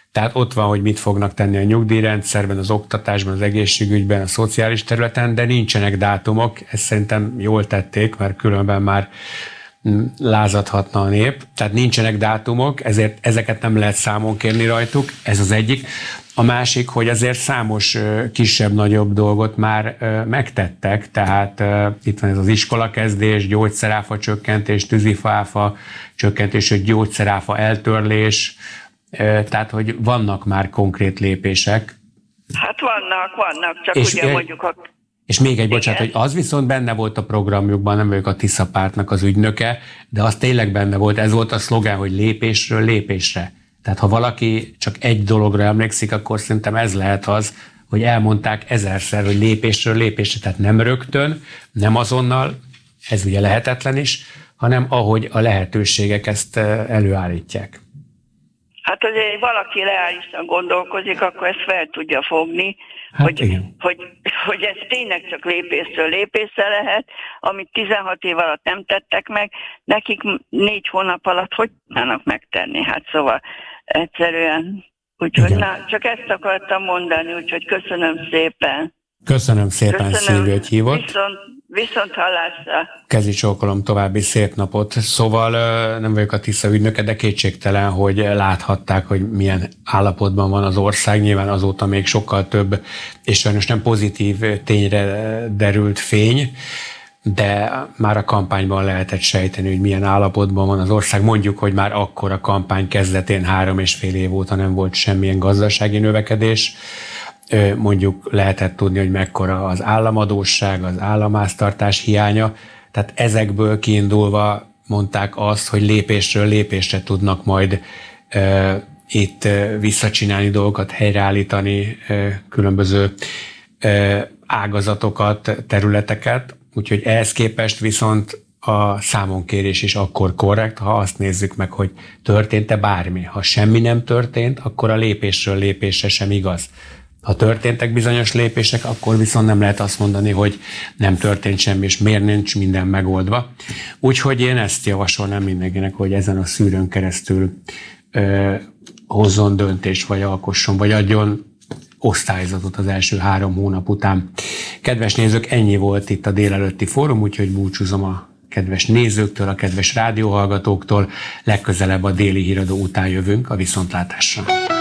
Tehát ott van, hogy mit fognak tenni a nyugdíjrendszerben, az oktatásban, az egészségügyben, a szociális területen, de nincsenek dátumok. Ezt szerintem jól tették, mert különben már lázadhatna a nép. Tehát nincsenek dátumok, ezért ezeket nem lehet számon kérni rajtuk. Ez az egyik. A másik, hogy azért számos kisebb-nagyobb dolgot már megtettek, tehát itt van ez az iskolakezdés, gyógyszeráfa csökkentés, tűzifáfa csökkentés, gyógyszeráfa eltörlés, tehát, hogy vannak már konkrét lépések. Hát vannak, csak és ugye mondjuk És még egy, bocsánat, hogy az viszont benne volt a programjukban, nem vagyok a Tisza pártnak az ügynöke, de az tényleg benne volt, ez volt a szlogán, hogy lépésről lépésre. Tehát ha valaki csak egy dologra emlékszik, akkor szerintem ez lehet az, hogy elmondták ezerszer, hogy lépésről lépésre, tehát nem rögtön, nem azonnal, ez ugye lehetetlen is, hanem ahogy a lehetőségek ezt előállítják. Hát azért valaki reálisan gondolkozik, akkor ezt fel tudja fogni, hogy ez tényleg csak lépésről lépésre lehet, amit 16 év alatt nem tettek meg, nekik 4 hónap alatt hogy tudnának megtenni? Hát szóval egyszerűen. Úgyhogy csak ezt akartam mondani, úgyhogy köszönöm szépen. Köszönöm szépen, Szilvi, hogy hívott. Viszont hallásra. Kezi csókolom, további szép napot. Szóval nem vagyok a Tisza ügynöke, de kétségtelen, hogy láthatták, hogy milyen állapotban van az ország. Nyilván azóta még sokkal több, és sajnos nem pozitív tényre derült fény, de már a kampányban lehetett sejteni, hogy milyen állapotban van az ország. Mondjuk, hogy már akkor a kampány kezdetén 3,5 év óta nem volt semmilyen gazdasági növekedés. Mondjuk lehetett tudni, hogy mekkora az államadósság, az államháztartás hiánya. Tehát ezekből kiindulva mondták azt, hogy lépésről lépésre tudnak majd itt visszacsinálni dolgokat, helyreállítani különböző ágazatokat, területeket. Úgyhogy ehhez képest viszont a számonkérés is akkor korrekt, ha azt nézzük meg, hogy történt-e bármi. Ha semmi nem történt, akkor a lépésről lépésre sem igaz. Ha történtek bizonyos lépések, akkor viszont nem lehet azt mondani, hogy nem történt semmi, és miért nincs minden megoldva. Úgyhogy én ezt javasolnám mindenkinek, hogy ezen a szűrőn keresztül hozzon döntést, vagy alkosson, vagy adjon osztályzatot az első 3 hónap után. Kedves nézők, ennyi volt itt a délelőtti fórum, úgyhogy búcsúzom a kedves nézőktől, a kedves rádióhallgatóktól. Legközelebb a déli híradó után jövünk, a viszontlátásra.